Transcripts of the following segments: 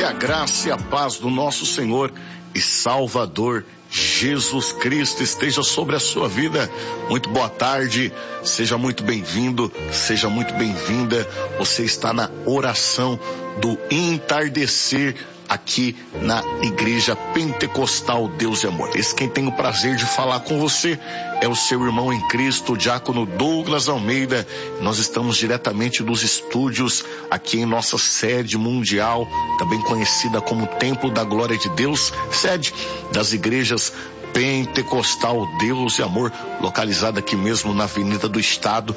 a graça e a paz do nosso Senhor e Salvador Jesus Cristo esteja sobre a sua vida. Muito boa tarde, seja muito bem-vindo, seja muito bem-vinda. Você está na oração do entardecer aqui na Igreja Pentecostal Deus e Amor. Esse quem tem o prazer de falar com você é o seu irmão em Cristo, o diácono Douglas Almeida. Nós estamos diretamente dos estúdios aqui em nossa sede mundial, também conhecida como Templo da Glória de Deus, sede das igrejas Pentecostal Deus e Amor, localizada aqui mesmo na Avenida do Estado,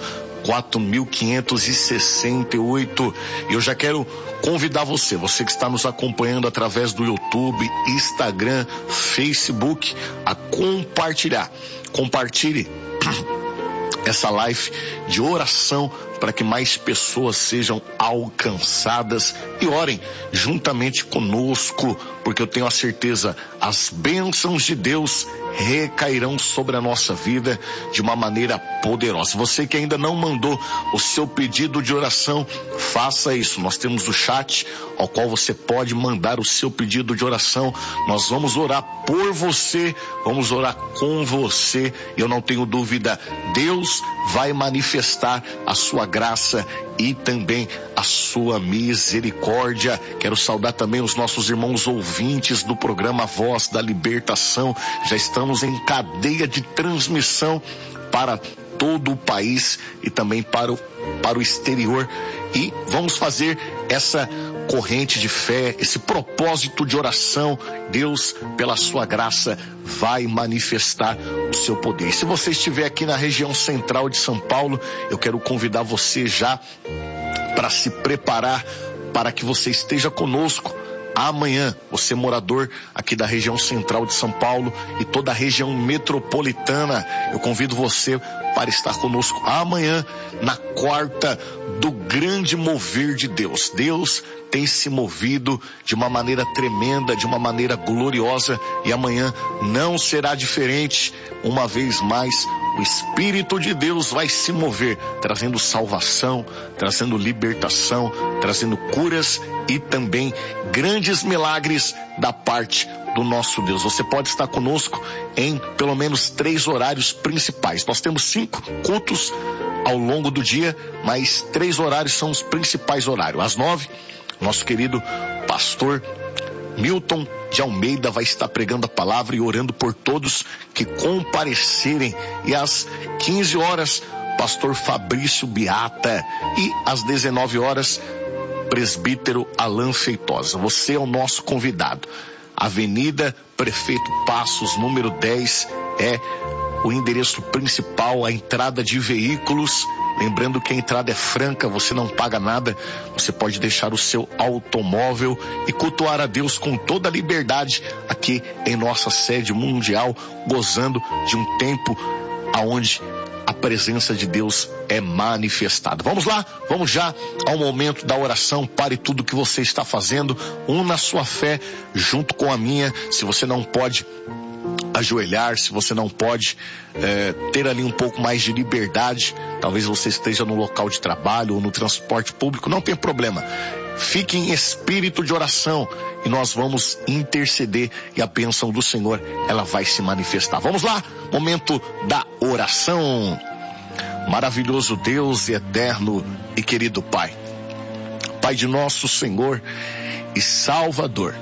4.568. Eu já quero convidar você que está nos acompanhando através do YouTube, Instagram, Facebook, a compartilhe essa live de oração para que mais pessoas sejam alcançadas e orem juntamente conosco, porque eu tenho a certeza, as bênçãos de Deus recairão sobre a nossa vida de uma maneira poderosa. Você que ainda não mandou o seu pedido de oração, faça isso. Nós temos o chat ao qual você pode mandar o seu pedido de oração. Nós vamos orar por você, vamos orar com você. Eu não tenho dúvida, Deus vai manifestar a sua graça e também a sua misericórdia. Quero saudar também os nossos irmãos ouvintes do programa Voz da Libertação. Já estamos em cadeia de transmissão para todo o país e também para o exterior. E vamos fazer essa corrente de fé, esse propósito de oração. Deus, pela sua graça, vai manifestar o seu poder. E se você estiver aqui na região central de São Paulo, eu quero convidar você já para se preparar para que você esteja conosco amanhã. Você morador aqui da região central de São Paulo e toda a região metropolitana, eu convido você para estar conosco amanhã na quarta do grande mover de Deus. Deus tem se movido de uma maneira tremenda, de uma maneira gloriosa, e amanhã não será diferente. Uma vez mais, o Espírito de Deus vai se mover, trazendo salvação, trazendo libertação, trazendo curas e também grandes milagres da parte do nosso Deus. Você pode estar conosco em pelo menos 3 horários principais. Nós temos 5 cultos ao longo do dia, mas 3 horários são os principais horários. Às 9, nosso querido pastor Milton de Almeida vai estar pregando a palavra e orando por todos que comparecerem. E às 15 horas, pastor Fabrício Beata. E às 19 horas, presbítero Alan Feitosa. Você é o nosso convidado. Avenida Prefeito Passos, número 10, é o endereço principal, a entrada de veículos. Lembrando que a entrada é franca, você não paga nada. Você pode deixar o seu automóvel e cultuar a Deus com toda a liberdade aqui em nossa sede mundial, gozando de um tempo aonde a presença de Deus é manifestada. Vamos lá, vamos já ao momento da oração. Pare tudo que você está fazendo, una a sua fé junto com a minha. Se você não pode ajoelhar, se você não pode ter ali um pouco mais de liberdade, talvez você esteja no local de trabalho ou no transporte público, não tem problema. Fique em espírito de oração e nós vamos interceder e a bênção do Senhor, ela vai se manifestar. Vamos lá, momento da oração. Maravilhoso Deus e eterno e querido Pai, Pai de nosso Senhor e Salvador,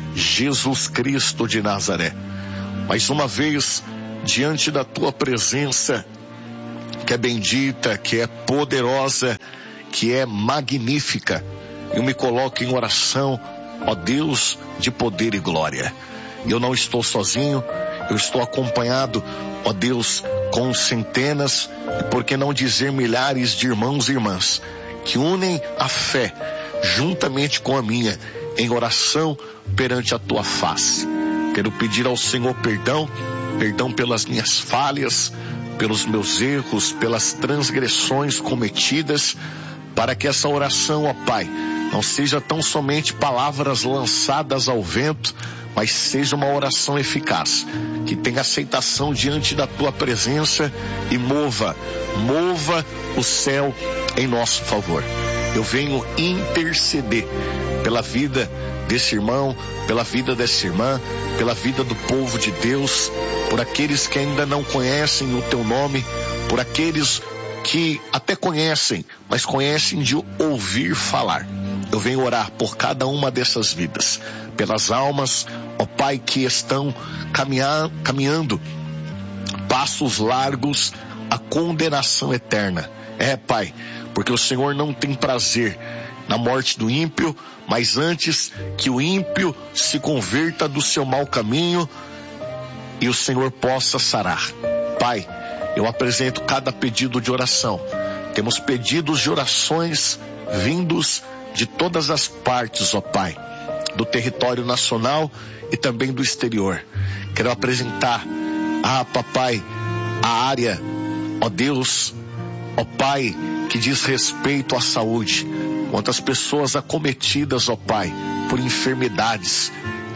Jesus Cristo de Nazaré, mais uma vez diante da tua presença, que é bendita, que é poderosa, que é magnífica, eu me coloco em oração, ó Deus de poder e glória. Eu não estou sozinho, eu estou acompanhado, ó Deus, com centenas, e por que não dizer milhares de irmãos e irmãs, que unem a fé, juntamente com a minha, em oração perante a tua face. Quero pedir ao Senhor perdão pelas minhas falhas, pelos meus erros, pelas transgressões cometidas, para que essa oração, ó Pai, não seja tão somente palavras lançadas ao vento, mas seja uma oração eficaz, que tenha aceitação diante da tua presença e mova o céu em nosso favor. Eu venho interceder pela vida desse irmão, pela vida dessa irmã, pela vida do povo de Deus, por aqueles que ainda não conhecem o teu nome, por aqueles que até conhecem, mas conhecem de ouvir falar. Eu venho orar por cada uma dessas vidas, pelas almas, ó Pai, que estão caminhando passos largos à condenação eterna. Pai, porque o Senhor não tem prazer na morte do ímpio, mas antes que o ímpio se converta do seu mau caminho e o Senhor possa sarar. Pai, eu apresento cada pedido de oração. Temos pedidos de orações vindos de todas as partes, ó Pai, do território nacional e também do exterior. Quero apresentar, Papai, a área, ó Deus, ó Pai, que diz respeito à saúde. Quantas pessoas acometidas, ó Pai, por enfermidades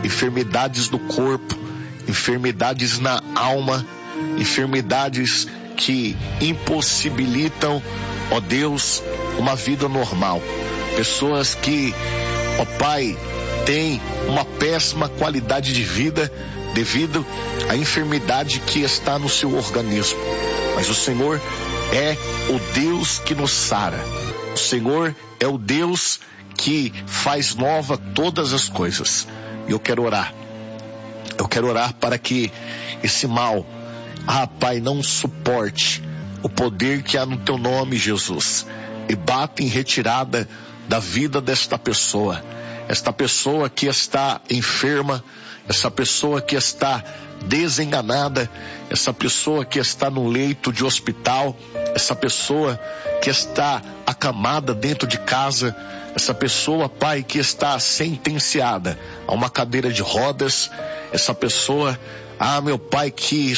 do corpo, enfermidades na alma, enfermidades que impossibilitam, ó Deus, uma vida normal. Pessoas que, ó Pai, têm uma péssima qualidade de vida devido à enfermidade que está no seu organismo. Mas o Senhor é o Deus que nos sara. O Senhor é o Deus que faz nova todas as coisas. E eu quero orar. Eu quero orar para que esse mal, Pai, não suporte o poder que há no teu nome, Jesus, e bata em retirada da vida desta pessoa. Esta pessoa que está enferma, essa pessoa que está desenganada, essa pessoa que está no leito de hospital, essa pessoa que está acamada dentro de casa, essa pessoa, Pai, que está sentenciada a uma cadeira de rodas, essa pessoa, meu Pai, que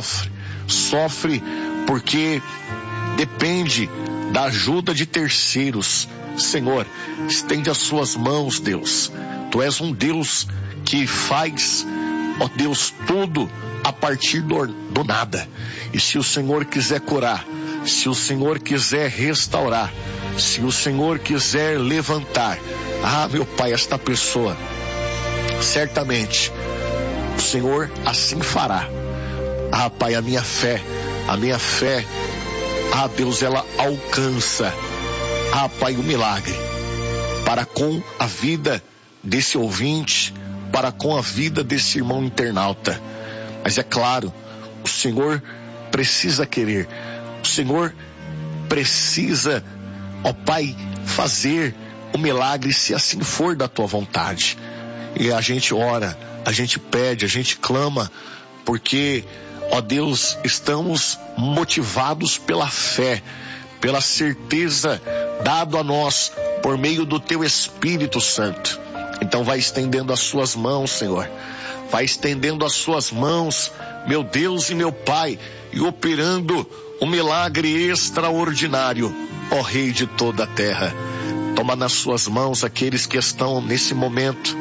sofre porque depende da ajuda de terceiros. Senhor, estende as suas mãos, Deus. Tu és um Deus que faz, ó Deus, tudo a partir do nada. E se o Senhor quiser curar, se o Senhor quiser restaurar, se o Senhor quiser levantar, meu Pai, esta pessoa, certamente o Senhor assim fará. Pai, a minha fé, Deus, ela alcança, Pai, o milagre para com a vida desse ouvinte, para com a vida desse irmão internauta. Mas é claro, o Senhor precisa querer, o Senhor precisa, ó Pai, fazer o milagre, se assim for da tua vontade. E a gente ora, a gente pede, a gente clama, porque, ó Deus, estamos motivados pela fé, pela certeza dado a nós por meio do teu Espírito Santo. Então vai estendendo as suas mãos, Senhor. Vai estendendo as suas mãos, meu Deus e meu Pai, e operando um milagre extraordinário, ó Rei de toda a terra. Toma nas suas mãos aqueles que estão nesse momento,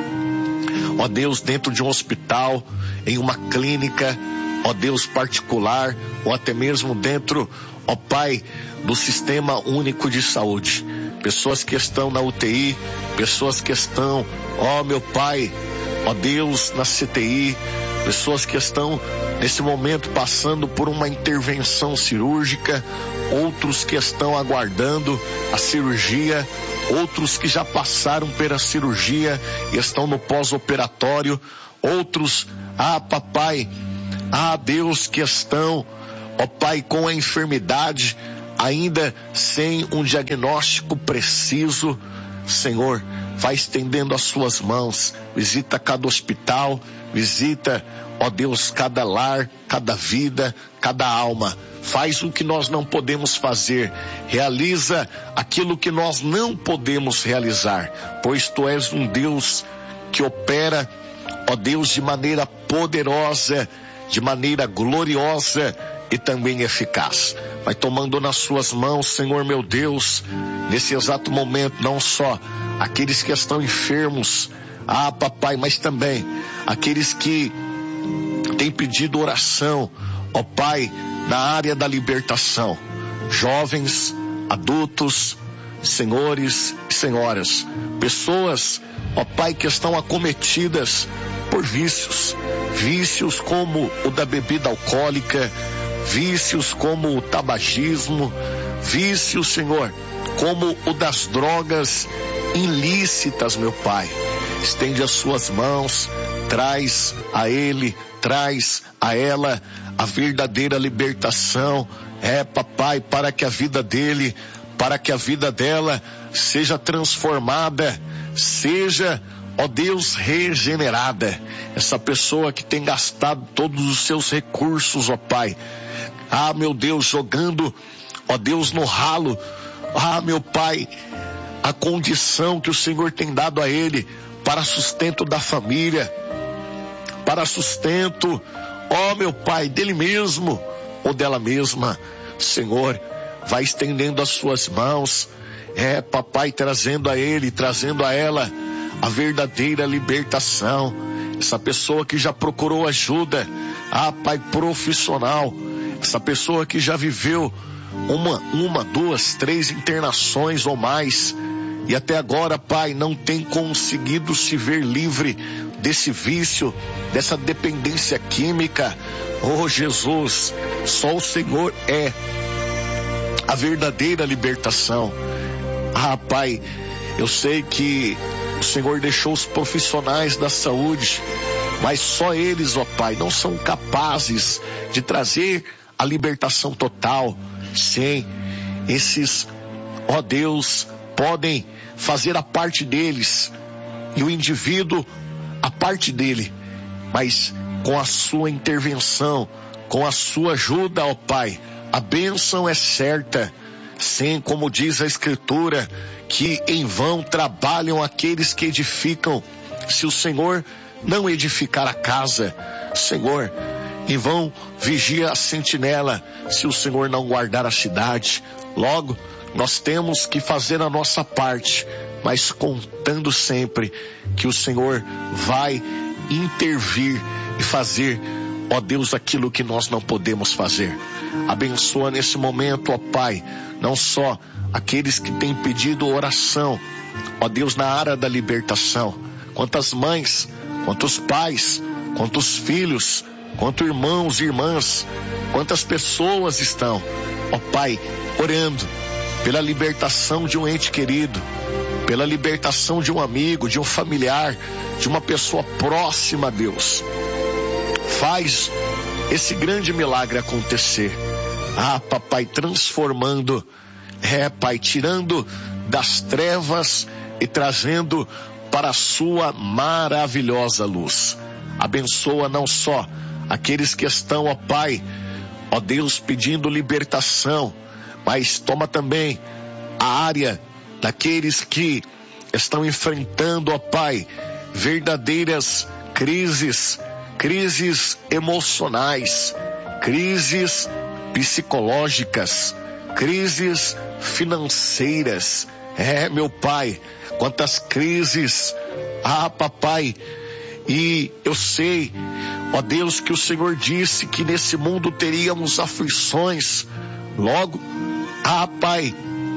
ó Deus, dentro de um hospital, em uma clínica, ó Deus, particular, ou até mesmo dentro, ó Pai, do Sistema Único de Saúde. Pessoas que estão na UTI, pessoas que estão, ó meu Pai, ó Deus, na CTI, pessoas que estão nesse momento passando por uma intervenção cirúrgica, outros que estão aguardando a cirurgia, outros que já passaram pela cirurgia e estão no pós-operatório, outros, papai, Deus, que estão, ó Pai, com a enfermidade, ainda sem um diagnóstico preciso. Senhor, vai estendendo as suas mãos, visita cada hospital, visita, ó Deus, cada lar, cada vida, cada alma. Faz o que nós não podemos fazer, realiza aquilo que nós não podemos realizar, pois tu és um Deus que opera, ó Deus, de maneira poderosa, de maneira gloriosa e também eficaz. Vai tomando nas suas mãos, Senhor meu Deus, nesse exato momento, não só aqueles que estão enfermos, papai, mas também aqueles que têm pedido oração, ó Pai, na área da libertação, jovens, adultos, senhores e senhoras, pessoas, ó Pai, que estão acometidas por vícios como o da bebida alcoólica, vícios como o tabagismo, vícios, Senhor, como o das drogas ilícitas, meu Pai. Estende as suas mãos, traz a ele, traz a ela a verdadeira libertação, papai, para que a vida dele, para que a vida dela seja transformada, seja, ó Deus, regenerada. Essa pessoa que tem gastado todos os seus recursos, ó Pai, meu Deus, jogando, ó Deus, no ralo, meu Pai, a condição que o Senhor tem dado a ele para sustento da família, para sustento, ó meu Pai, dele mesmo ou dela mesma. Senhor, vai estendendo as suas mãos, papai, trazendo a ele, trazendo a ela a verdadeira libertação. Essa pessoa que já procurou ajuda, Pai, profissional, essa pessoa que já viveu uma, 2, 3 internações ou mais, e até agora, Pai, não tem conseguido se ver livre desse vício, dessa dependência química. Oh Jesus, só o Senhor é a verdadeira libertação. Pai, eu sei que o Senhor deixou os profissionais da saúde, mas só eles, ó Pai, não são capazes de trazer a libertação total. Sim, esses, ó Deus, podem fazer a parte deles, e o indivíduo a parte dele, mas com a sua intervenção, com a sua ajuda, ó Pai, a bênção é certa. Sim, como diz a Escritura, que em vão trabalham aqueles que edificam, se o Senhor não edificar a casa. Senhor, em vão vigia a sentinela, se o Senhor não guardar a cidade. Logo, nós temos que fazer a nossa parte, mas contando sempre que o Senhor vai intervir e fazer, ó Deus, aquilo que nós não podemos fazer. Abençoa nesse momento, ó Pai, não só aqueles que têm pedido oração, ó Deus, na área da libertação, quantas mães, quantos pais, quantos filhos, quantos irmãos e irmãs, quantas pessoas estão, ó Pai, orando pela libertação de um ente querido, pela libertação de um amigo, de um familiar, de uma pessoa próxima a Deus. Faz esse grande milagre acontecer. Papai, transformando, Pai, tirando das trevas e trazendo para a sua maravilhosa luz. Abençoa não só aqueles que estão, ó Pai, ó Deus, pedindo libertação, mas toma também a área daqueles que estão enfrentando, ó Pai, verdadeiras crises emocionais, crises psicológicas, crises financeiras. Meu Pai, quantas crises, papai, e eu sei, ó Deus, que o Senhor disse que nesse mundo teríamos aflições. Logo, Pai,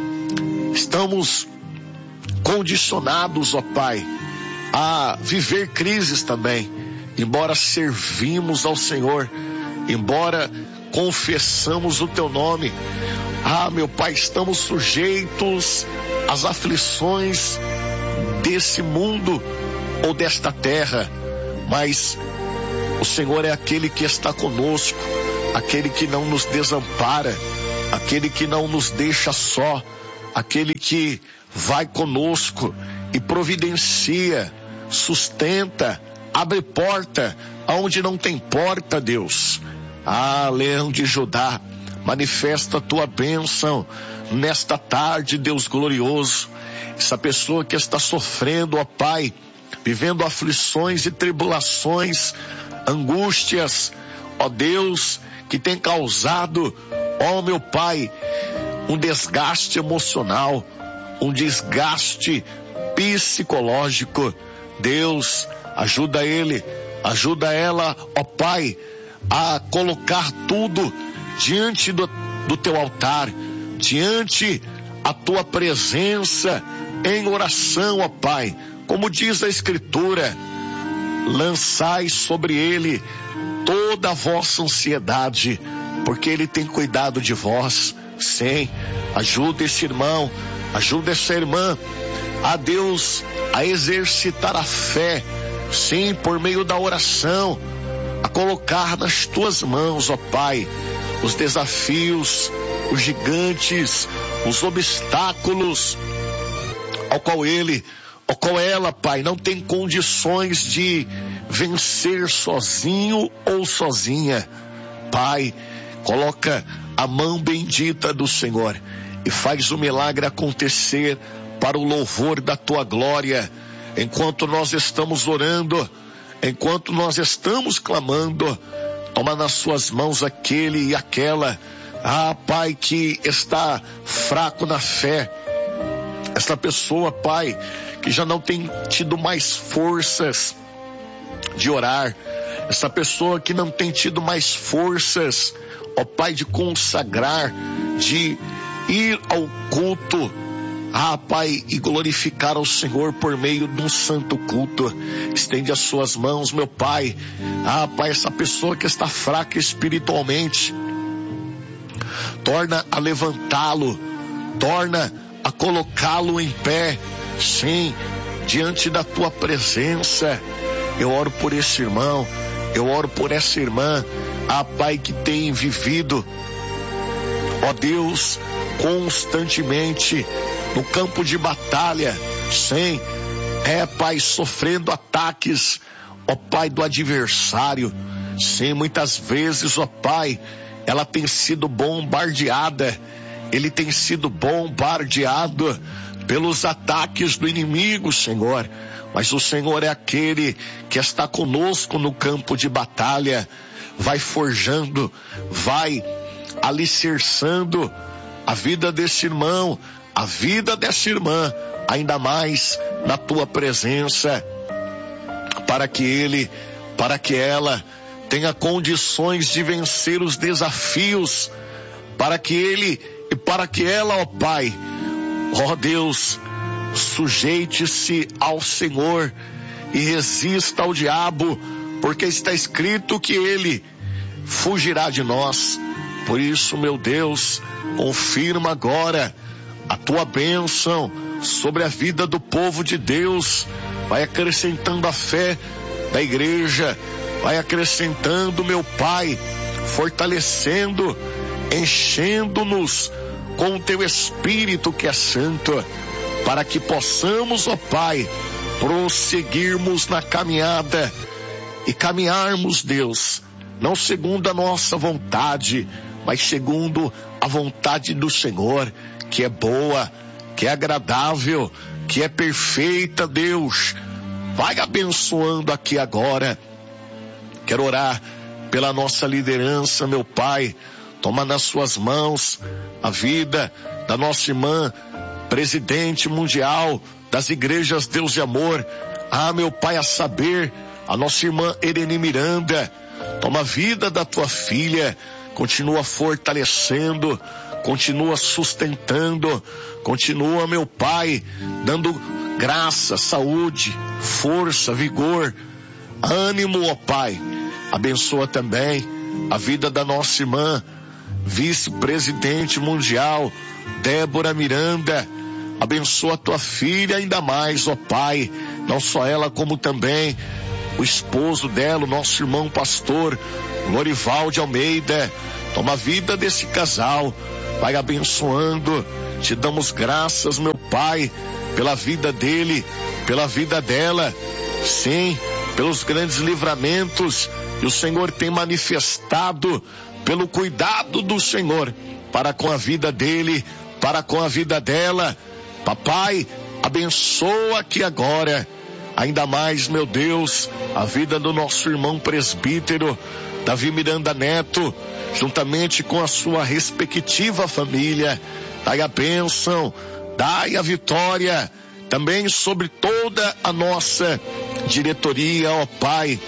estamos condicionados, ó Pai, a viver crises também, embora servimos ao Senhor, embora confessamos o Teu nome. Meu Pai, estamos sujeitos às aflições desse mundo ou desta terra, mas o Senhor é aquele que está conosco, aquele que não nos desampara, aquele que não nos deixa só, aquele que vai conosco e providencia, sustenta, abre porta aonde não tem porta, Deus. Leão de Judá, manifesta a tua bênção nesta tarde, Deus glorioso. Essa pessoa que está sofrendo, ó Pai, vivendo aflições e tribulações, angústias, ó Deus, que tem causado, ó meu Pai, um desgaste emocional, um desgaste psicológico. Deus, ajuda ele, ajuda ela, ó Pai, a colocar tudo diante do teu altar, diante, a tua presença em oração, ó Pai. Como diz a Escritura, lançai sobre ele toda a vossa ansiedade, porque ele tem cuidado de vós. Sim, ajuda esse irmão, ajuda essa irmã, a Deus, a exercitar a fé, sim, por meio da oração, a colocar nas tuas mãos, ó Pai, os desafios, os gigantes, os obstáculos, ao qual ela, Pai, não tem condições de vencer sozinho ou sozinha. Pai, coloca a mão bendita do Senhor e faz o milagre acontecer para o louvor da tua glória. Enquanto nós estamos orando, enquanto nós estamos clamando, toma nas suas mãos aquele e aquela, Pai, que está fraco na fé. Esta pessoa, Pai, que já não tem tido mais forças de orar. Essa pessoa que não tem tido mais forças, ó Pai, de consagrar, de ir ao culto, Pai, e glorificar ao Senhor por meio de um santo culto. Estende as suas mãos, meu Pai. Pai, essa pessoa que está fraca espiritualmente, torna a levantá-lo, torna a colocá-lo em pé, sim, diante da tua presença. Eu oro por esse irmão, eu oro por essa irmã, Pai, que tem vivido, ó Deus, constantemente no campo de batalha, sim, Pai, sofrendo ataques, ó Pai, do adversário. Sim, muitas vezes, ó Pai, ela tem sido bombardeada, ele tem sido bombardeado pelos ataques do inimigo, Senhor. Mas o Senhor é aquele que está conosco no campo de batalha, vai forjando, vai alicerçando a vida desse irmão, a vida dessa irmã, ainda mais na tua presença, para que ela tenha condições de vencer os desafios, para que ele e para que ela, ó Pai, ó Deus, sujeite-se ao Senhor e resista ao diabo, porque está escrito que ele fugirá de nós. Por isso, meu Deus, confirma agora a tua bênção sobre a vida do povo de Deus. Vai acrescentando a fé da igreja, vai acrescentando, meu Pai, fortalecendo, enchendo-nos com o teu Espírito que é santo, para que possamos, ó Pai, prosseguirmos na caminhada e caminharmos, Deus, não segundo a nossa vontade, mas segundo a vontade do Senhor, que é boa, que é agradável, que é perfeita, Deus. Vai abençoando aqui agora. Quero orar pela nossa liderança, meu Pai. Toma nas suas mãos a vida da nossa irmã, presidente mundial das igrejas Deus de Amor. Meu Pai, a saber, a nossa irmã Ereni Miranda. Toma a vida da tua filha, continua fortalecendo, continua sustentando, continua, meu Pai, dando graça, saúde, força, vigor, ânimo, ó Pai. Abençoa também a vida da nossa irmã, vice-presidente mundial, Débora Miranda. Abençoa a tua filha ainda mais, ó Pai, não só ela como também o esposo dela, o nosso irmão pastor Lorival de Almeida. Toma a vida desse casal, vai abençoando. Te damos graças, meu Pai, pela vida dele, pela vida dela, sim, pelos grandes livramentos que o Senhor tem manifestado, pelo cuidado do Senhor para com a vida dele, para com a vida dela. Papai, abençoa aqui agora, ainda mais, meu Deus, a vida do nosso irmão presbítero Davi Miranda Neto, juntamente com a sua respectiva família. Dai a bênção, dai a vitória, também sobre toda a nossa diretoria, ó Pai,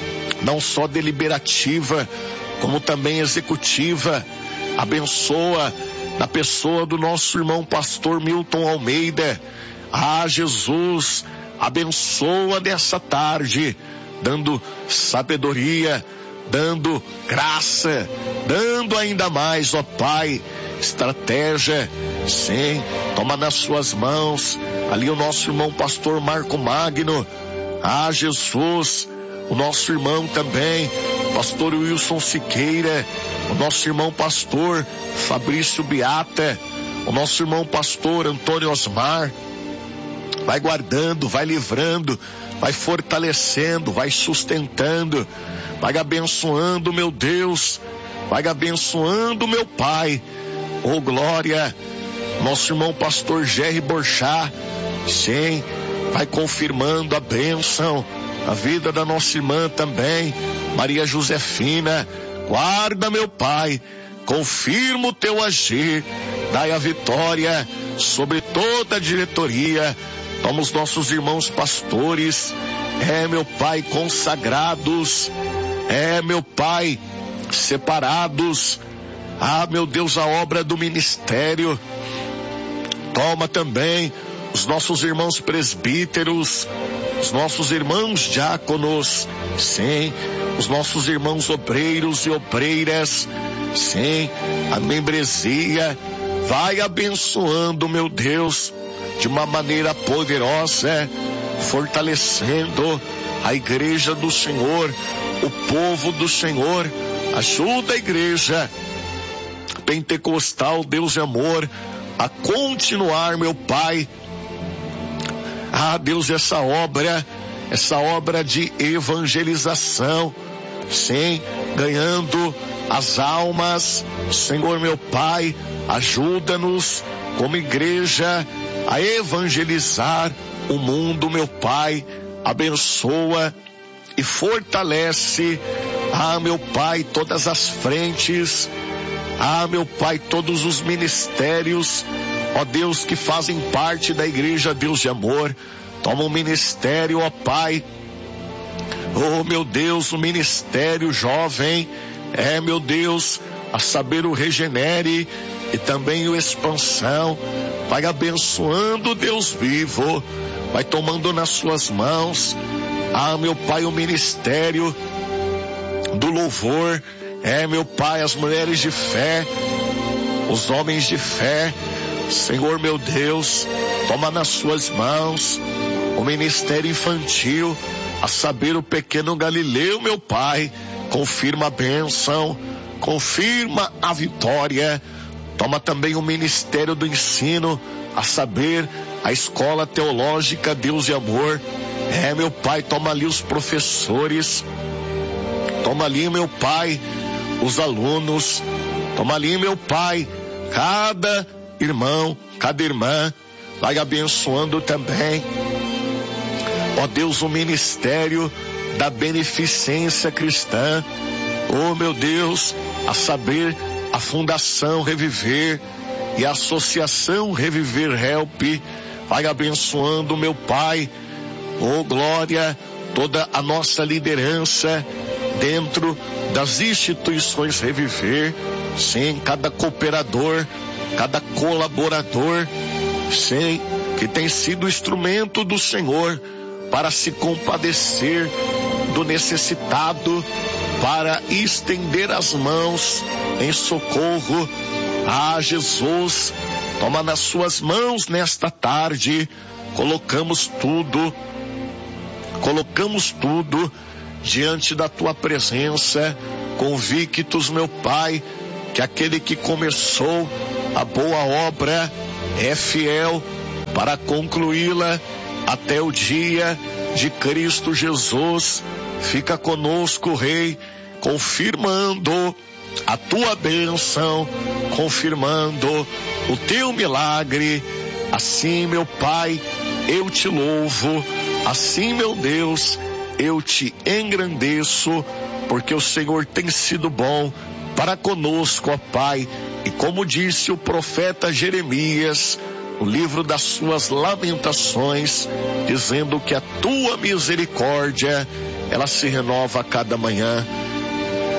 não só deliberativa, como também executiva. Abençoa na pessoa do nosso irmão pastor Milton Almeida. Jesus, abençoa nessa tarde, dando sabedoria, dando graça, dando ainda mais, ó Pai, estratégia. Sim, toma nas suas mãos ali o nosso irmão pastor Marco Magno. Jesus, o nosso irmão também, pastor Wilson Siqueira, o nosso irmão pastor Fabrício Beata, o nosso irmão pastor Antônio Osmar. Vai guardando, vai livrando, vai fortalecendo, vai sustentando, vai abençoando, meu Deus, vai abençoando, meu Pai. Oh, glória! Nosso irmão pastor Jerry Borchá, sim, vai confirmando a bênção, a vida da nossa irmã também, Maria Josefina. Guarda, meu Pai, confirma o teu agir, dai a vitória sobre toda a diretoria. Toma os nossos irmãos pastores, meu Pai, consagrados, meu Pai, separados. Meu Deus, a obra do ministério. Toma também os nossos irmãos presbíteros, os nossos irmãos diáconos, sim, os nossos irmãos obreiros e obreiras, sim, a membresia. Vai abençoando, meu Deus, de uma maneira poderosa, fortalecendo a igreja do Senhor, o povo do Senhor. Ajuda a igreja pentecostal, Deus de amor, a continuar, meu Pai. Deus, essa obra de evangelização, sim, ganhando as almas. Senhor, meu Pai, ajuda-nos como igreja a evangelizar o mundo, meu Pai. Abençoa e fortalece, meu Pai, todas as frentes, meu Pai, todos os ministérios, ó Deus, que fazem parte da igreja, Deus de amor. Toma o ministério, ó Pai, meu Deus, o ministério jovem, meu Deus, a saber, o Regenere e também o Expansão. Vai abençoando, Deus vivo, vai tomando nas suas mãos, meu Pai, o ministério do louvor, meu Pai, as mulheres de fé, os homens de fé. Senhor, meu Deus, toma nas suas mãos o ministério infantil, a saber, o pequeno Galileu, meu Pai. Confirma a bênção, confirma a vitória. Toma também o ministério do ensino, a saber, a escola teológica, Deus de amor. Meu Pai, toma ali os professores, toma ali, meu Pai, os alunos, toma ali, meu Pai, cada irmão, cada irmã. Vai abençoando também, ó Deus, o ministério da beneficência cristã. Oh, meu Deus, a saber, a Fundação Reviver e a Associação Reviver Help. Vai abençoando, meu Pai, oh glória, toda a nossa liderança dentro das instituições Reviver. Sim, cada cooperador, cada colaborador, sim, que tem sido instrumento do Senhor para se compadecer do necessitado, para estender as mãos em socorro. Jesus, toma nas suas mãos nesta tarde. Colocamos tudo diante da tua presença, convictos, meu Pai, que aquele que começou a boa obra é fiel para concluí-la até o dia de Cristo Jesus. Fica conosco, Rei, confirmando a tua bênção, confirmando o teu milagre. Assim, meu Pai, eu te louvo. Assim, meu Deus, eu te engrandeço, porque o Senhor tem sido bom para conosco, ó Pai. E como disse o profeta Jeremias, o livro das suas lamentações, dizendo que a tua misericórdia, ela se renova a cada manhã.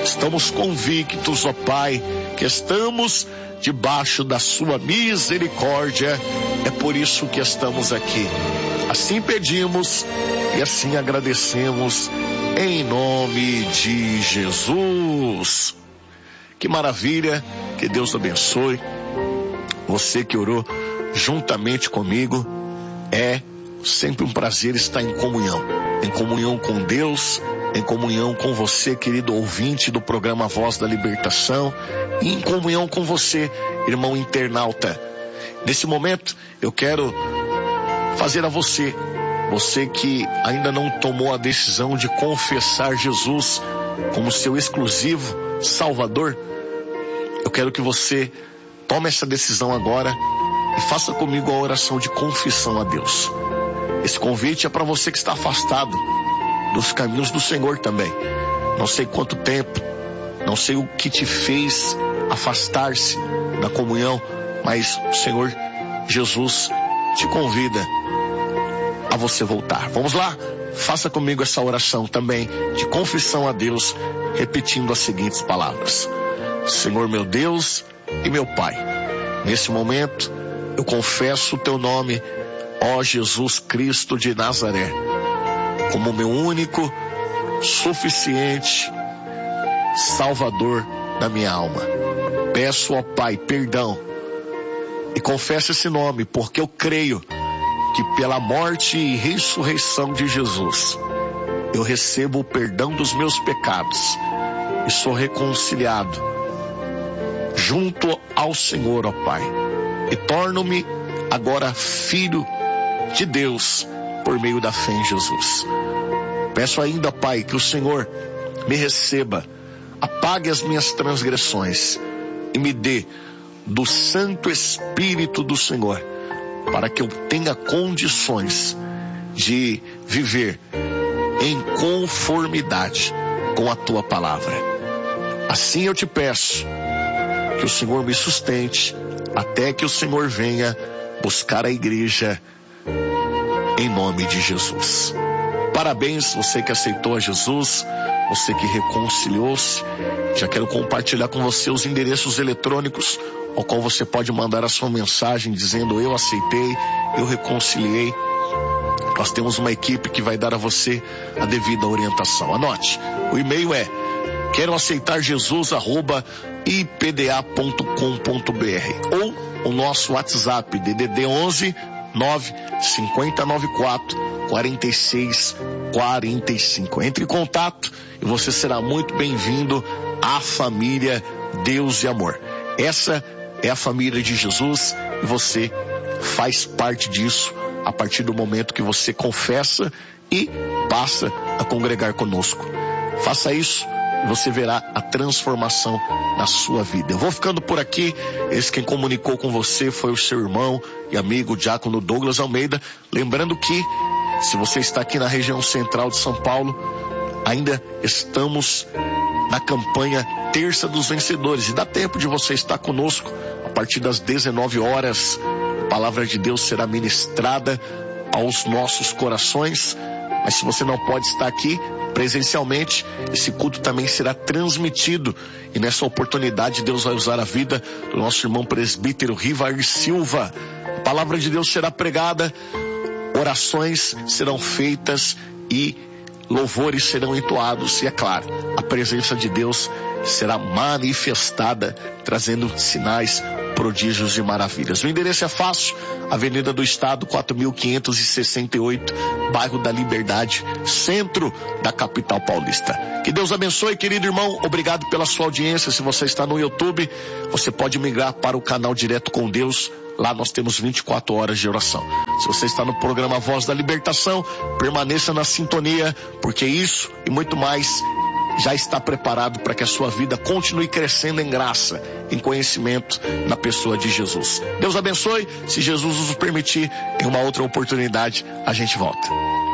Estamos convictos, ó Pai, que estamos debaixo da sua misericórdia. É por isso que estamos aqui. Assim pedimos e assim agradecemos em nome de Jesus. Que maravilha, que Deus abençoe. Você que orou juntamente comigo, é sempre um prazer estar em comunhão com Deus, em comunhão com você, querido ouvinte do programa Voz da Libertação, e em comunhão com você, irmão internauta. Nesse momento, eu quero fazer a você que ainda não tomou a decisão de confessar Jesus como seu exclusivo Salvador, eu quero que você tome essa decisão agora e faça comigo a oração de confissão a Deus. Esse convite é para você que está afastado dos caminhos do Senhor também. Não sei quanto tempo, não sei o que te fez afastar-se da comunhão, mas o Senhor Jesus te convida a você voltar. Vamos lá? Faça comigo essa oração também de confissão a Deus, repetindo as seguintes palavras: Senhor meu Deus e meu Pai, nesse momento eu confesso o teu nome, ó Jesus Cristo de Nazaré, como meu único, suficiente Salvador da minha alma. Peço, ó Pai, perdão e confesso esse nome, porque eu creio que pela morte e ressurreição de Jesus, eu recebo o perdão dos meus pecados e sou reconciliado junto ao Senhor, ó Pai, e torno-me agora filho de Deus por meio da fé em Jesus. Peço ainda, Pai, que o Senhor me receba, apague as minhas transgressões e me dê do Santo Espírito do Senhor, para que eu tenha condições de viver em conformidade com a tua palavra. Assim eu te peço que o Senhor me sustente até que o Senhor venha buscar a igreja, em nome de Jesus. Parabéns, você que aceitou a Jesus, você que reconciliou-se. Já quero compartilhar com você os endereços eletrônicos ao qual você pode mandar a sua mensagem dizendo: eu aceitei, eu reconciliei. Nós temos uma equipe que vai dar a você a devida orientação. Anote, o e-mail é queroaceitarjesus@ipda.com.br ou o nosso WhatsApp DDD 11 95094 4645. Entre em contato e você será muito bem-vindo à família Deus e Amor. Essa é a família de Jesus e você faz parte disso a partir do momento que você confessa e passa a congregar conosco. Faça isso e você verá a transformação na sua vida. Eu vou ficando por aqui. Esse quem comunicou com você foi o seu irmão e amigo Diácono Douglas Almeida. Lembrando que, se você está aqui na região central de São Paulo, ainda estamos na campanha Terça dos Vencedores. E dá tempo de você estar conosco a partir das 19 horas. A palavra de Deus será ministrada aos nossos corações. Mas se você não pode estar aqui presencialmente, esse culto também será transmitido. E nessa oportunidade Deus vai usar a vida do nosso irmão presbítero Rivair Silva. A palavra de Deus será pregada, orações serão feitas e louvores serão entoados. E é claro, a presença de Deus será manifestada, trazendo sinais, prodígios e maravilhas. O endereço é fácil: Avenida do Estado 4568, bairro da Liberdade, centro da capital paulista. Que Deus abençoe, querido irmão. Obrigado pela sua audiência. Se você está no YouTube, você pode migrar para o canal Direto com Deus. Lá nós temos 24 horas de oração. Se você está no programa Voz da Libertação, permaneça na sintonia, porque isso e muito mais já está preparado para que a sua vida continue crescendo em graça, em conhecimento na pessoa de Jesus. Deus abençoe. Se Jesus nos permitir, em uma outra oportunidade, a gente volta.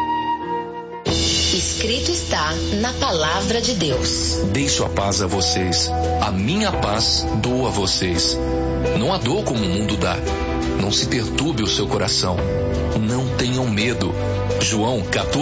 Escrito está na palavra de Deus: deixo a paz a vocês, a minha paz dou a vocês. Não a dou como o mundo dá. Não se perturbe o seu coração. Não tenham medo. João 14